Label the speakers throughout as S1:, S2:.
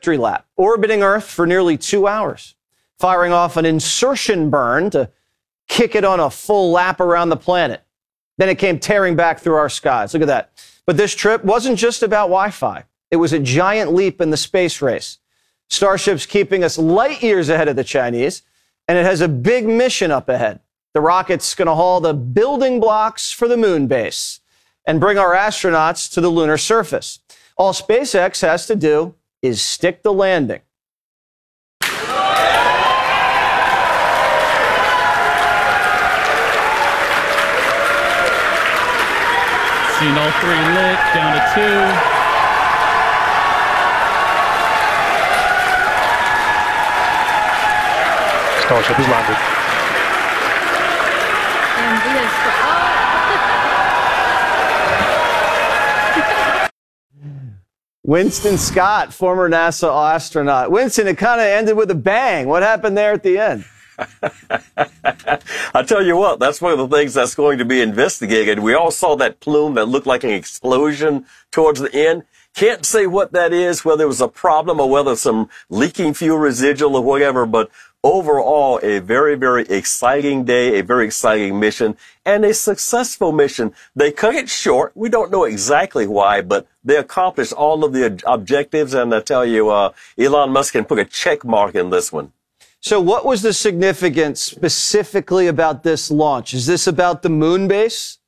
S1: victory lap, orbiting Earth for nearly 2 hours, firing off an insertion burn to kick it on a full lap around the planet. Then it came tearing back through our skies. Look at that. But this trip wasn't just about Wi-Fi. It was a giant leap in the space race. Starship's keeping us light years ahead of the Chinese, and it has a big mission up ahead. The rocket's going to haul the building blocks for the moon base and bring our astronauts to the lunar surface. All SpaceX has to do is stick the landing.
S2: Seen all three lit, down to 2.
S3: Starship has landed.
S1: And Winston Scott, former NASA astronaut. Winston, it kind of ended with a bang. What happened there at the end?
S4: I tell you what, that's one of the things that's going to be investigated. We all saw that plume that looked like an explosion towards the end. Can't say what that is, whether it was a problem or whether some leaking fuel residual or whatever, but overall, a very, very exciting day, a very exciting mission, and a successful mission. They cut it short. We don't know exactly why, but they accomplished all of the objectives, and I tell you, Elon Musk can put a check mark in this one.
S1: So what was the significance specifically about this launch? Is this about the moon base?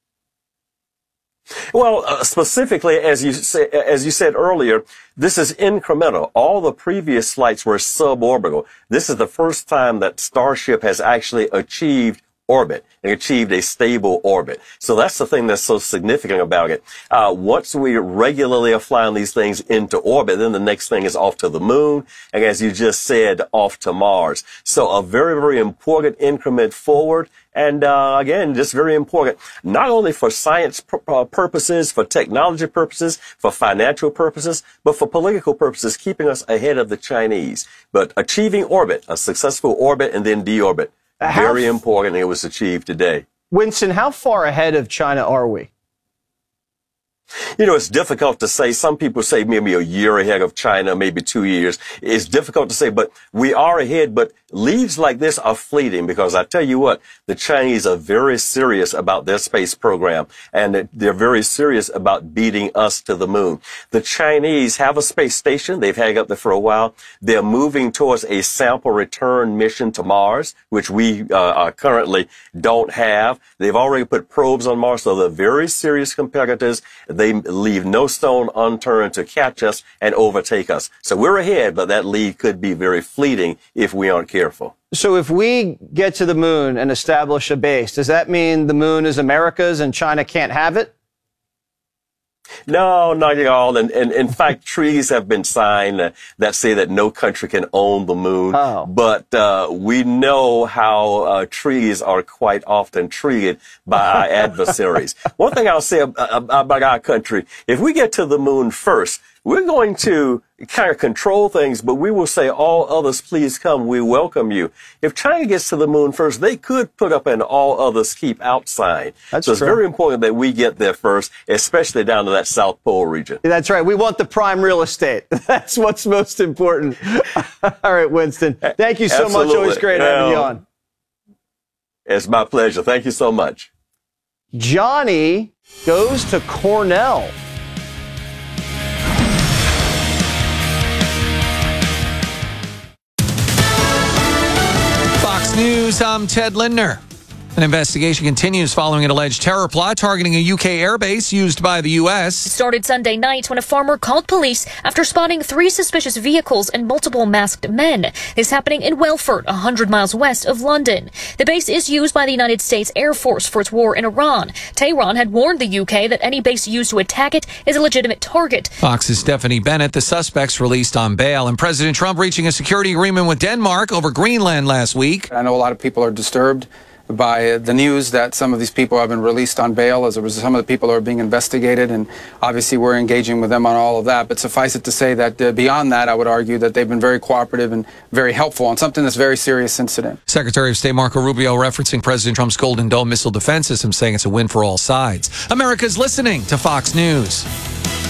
S4: Well, specifically, as you said earlier, this is incremental. All the previous flights were suborbital. This is the first time that Starship has actually achieved orbit and achieved a stable orbit. So that's the thing that's so significant about it. Once we regularly are flying these things into orbit, then the next thing is off to the moon, and as you just said, off to Mars. So a very, very important increment forward. And again, just very important, not only for science purposes, for technology purposes, for financial purposes, but for political purposes, keeping us ahead of the Chinese. But achieving orbit, a successful orbit, and then deorbit. Very important. It was achieved today.
S1: Winston, how far ahead of China are we?
S4: You know, it's difficult to say. Some people say maybe a year ahead of China, maybe 2 years. It's difficult to say, but we are ahead. But leads like this are fleeting because I tell you what, the Chinese are very serious about their space program, and they're very serious about beating us to the moon. The Chinese have a space station. They've had it up there for a while. They're moving towards a sample return mission to Mars, which we currently don't have. They've already put probes on Mars, so they're very serious competitors. They leave no stone unturned to catch us and overtake us. So we're ahead, but that lead could be very fleeting if we aren't careful.
S1: So if we get to the moon and establish a base, does that mean the moon is America's and China can't have it?
S4: No, not at all. And in fact, treaties have been signed that say that no country can own the moon.
S1: Oh.
S4: But we know how treaties are quite often treated by our adversaries. One thing I'll say about our country, if we get to the moon first, we're going to kind of control things, but we will say, all others, please come. We welcome you. If China gets to the moon first, they could put up an all others keep out sign.
S1: That's
S4: so it's
S1: true.
S4: very important that we get there first, especially down to that South Pole region.
S1: That's right. We want the prime real estate. That's what's most important. All right, Winston. Thank you so
S4: Absolutely.
S1: much. Always great having you on.
S4: It's my pleasure. Thank you so much.
S1: Johnny goes to Cornell.
S5: News, I'm Ted Lindner. An investigation continues following an alleged terror plot targeting a UK airbase used by the U.S.
S6: It started Sunday night when a farmer called police after spotting 3 suspicious vehicles and multiple masked men. This happening in Welford, 100 miles west of London. The base is used by the United States Air Force for its war in Iran. Tehran had warned the UK that any base used to attack it is a legitimate target.
S5: Fox's Stephanie Bennett, the suspects released on bail, and President Trump reaching a security agreement with Denmark over Greenland last week.
S7: I know a lot of people are disturbed by the news that some of these people have been released on bail as a result. Some of the people are being investigated, and obviously we're engaging with them on all of that. But suffice it to say that beyond that, I would argue that they've been very cooperative and very helpful on something that's a very serious incident.
S5: Secretary of State Marco Rubio referencing President Trump's Golden Dome missile defense system, saying it's a win for all sides. America's listening to Fox News.